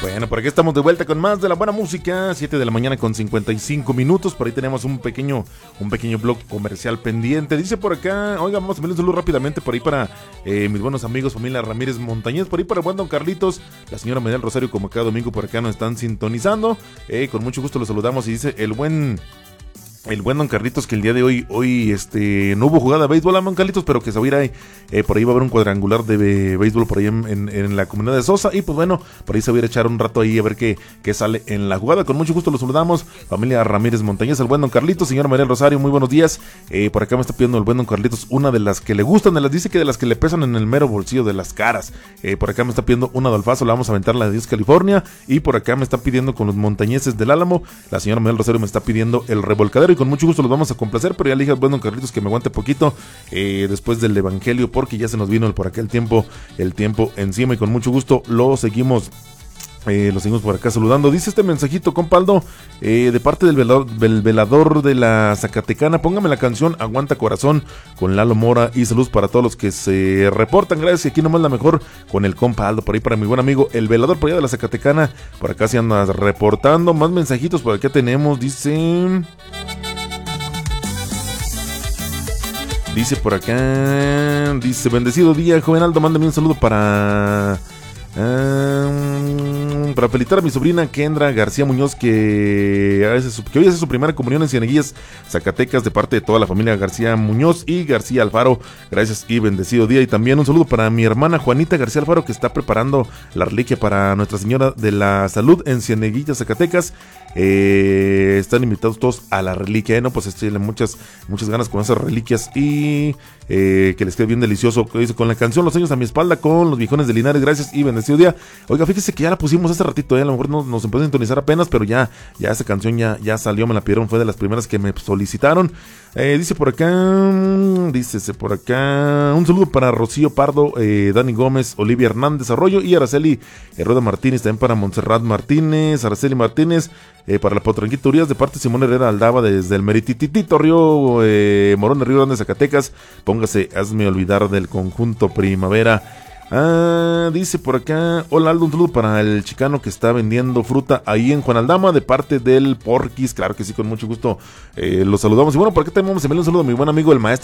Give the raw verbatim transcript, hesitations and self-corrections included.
Bueno, por aquí estamos de vuelta con más de la buena música, siete de la mañana con cincuenta y cinco minutos, por ahí tenemos un pequeño un pequeño blog comercial pendiente. Dice por acá, oiga, vamos a poner un saludo rápidamente por ahí para eh, mis buenos amigos, familia Ramírez Montañez, por ahí para el buen don Carlitos, la señora Medel Rosario, como cada domingo por acá nos están sintonizando, eh, con mucho gusto los saludamos y dice el buen... El buen don Carlitos que el día de hoy, hoy este no hubo jugada de béisbol a don Carlitos, pero que se va a ir ahí, eh, por ahí va a haber un cuadrangular de béisbol por ahí en, en, en la comunidad de Sosa, y pues bueno, por ahí se va a ir a echar un rato ahí a ver qué, qué sale en la jugada. Con mucho gusto los saludamos, familia Ramírez Montañez, el buen don Carlitos, señora María Rosario, muy buenos días. Eh, por acá me está pidiendo el buen don Carlitos una de las que le gustan, de las dice que de las que le pesan en el mero bolsillo de las caras. Eh, por acá me está pidiendo una de Alfazo, la vamos a aventar la de Dios California, y por acá me está pidiendo con los montañeses del Álamo, la señora María Rosario me está pidiendo el revolcadero, y con mucho gusto los vamos a complacer, pero ya le dije al buen don Carlitos que me aguante poquito eh, después del evangelio, porque ya se nos vino el, por acá el tiempo, el tiempo encima, y con mucho gusto lo seguimos Eh, lo seguimos por acá saludando. Dice este mensajito, compaldo, eh, de parte del velador, del velador de la Zacatecana, póngame la canción Aguanta Corazón con Lalo Mora, y saludos para todos los que se reportan. Gracias, y aquí nomás la mejor con el compa Aldo, por ahí para mi buen amigo el velador por allá de la Zacatecana. Por acá se anda reportando. Más mensajitos por acá tenemos. Dice... Dice por acá, dice, bendecido día, joven Aldo, mándame un saludo para... Um, para felicitar a mi sobrina Kendra García Muñoz, que, a veces, que hoy hace su primera comunión en Cieneguillas, Zacatecas, de parte de toda la familia García Muñoz y García Alfaro. Gracias y bendecido día. Y también un saludo para mi hermana Juanita García Alfaro, que está preparando la reliquia para Nuestra Señora de la Salud en Cieneguillas, Zacatecas. Eh, están invitados todos a la reliquia, ¿eh? No, pues échenle muchas, muchas ganas con esas reliquias, y eh, que les quede bien delicioso. Dice, con la canción Los Años a mi Espalda, con los Viejones de Linares. Gracias y bendecido día. Oiga, fíjese que ya la pusimos hace ratito, ¿eh? A lo mejor no, nos empezó a sintonizar apenas, pero ya, ya esa canción ya, ya salió, me la pidieron, fue de las primeras que me solicitaron. Eh, dice por acá, dícese por acá, un saludo para Rocío Pardo, eh, Dani Gómez, Olivia Hernández Arroyo y Araceli eh, Rueda Martínez, también para Montserrat Martínez, Araceli Martínez, eh, para la Potranquita Urias, de parte de Simón Herrera Aldaba, desde el Merititito Río eh, Morón de Río Grande, Zacatecas. Póngase, hazme olvidar del conjunto Primavera. Ah, dice por acá, hola Aldo, un saludo para el chicano que está vendiendo fruta ahí en Juan Aldama, de parte del Porquis. Claro que sí, con mucho gusto eh, los saludamos. Y bueno, por acá tenemos un saludo a mi buen amigo el maestro